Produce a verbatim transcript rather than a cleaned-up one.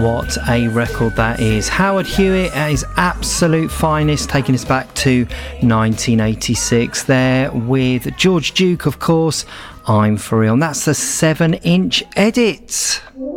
What a record that is. Howard Hewitt at his absolute finest, taking us back to nineteen eighty-six there with George Duke, of course. I'm For Real. And that's the seven inch edit.